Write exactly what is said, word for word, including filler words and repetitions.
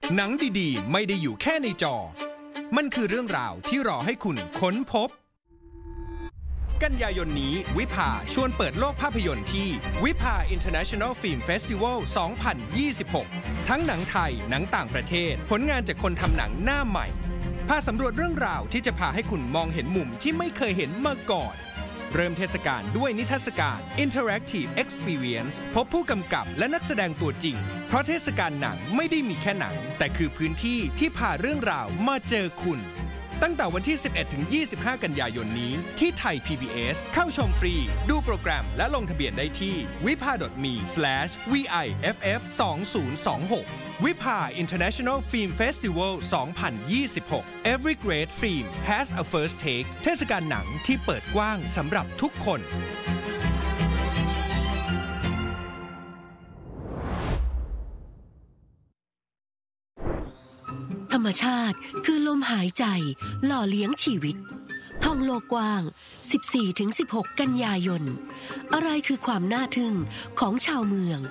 หนังดีๆไม่ได้อยู่แค่ในจอมันคือเรื่องราวที่รอให้คุณค้นพบกันยายนนี้วิภาชวนเปิดโลกภาพยนตร์ที่วิภา International Film Festival สองพันยี่สิบหก ทั้งหนังไทยหนังต่างประเทศผลงานจากคนทำหนังหน้าใหม่พาสำรวจเรื่องราวที่จะพาให้คุณมองเห็นมุมที่ไม่เคยเห็นมาก่อนเริ่มเทศกาลด้วยนิทรรศการ Interactive Experience พบผู้กำกับและนักแสดงตัวจริงเพราะเทศกาลหนังไม่ได้มีแค่หนังแต่คือพื้นที่ที่พาเรื่องราวมาเจอคุณตั้งแต่วันที่ สิบเอ็ดถึงยี่สิบห้า กันยายนนี้ที่ไทย พี บี เอส เข้าชมฟรีดูโปรแกรมและลงทะเบียนได้ที่ วิภา ดอท มี สแลช วิ ไอ เอฟ เอฟ สองพันยี่สิบหก วิภา International Film Festival สองพันยี่สิบหก Every great film has a first take เทศกาลหนังที่เปิดกว้างสำหรับทุกคนธรรมชาติคือลมหายใจหล่อเลี้ยงชีวิตท่องโลกกว้าง สิบสี่ถึงสิบหก กันยายนอะไรคือความน่าทึ่งของชาวเมือง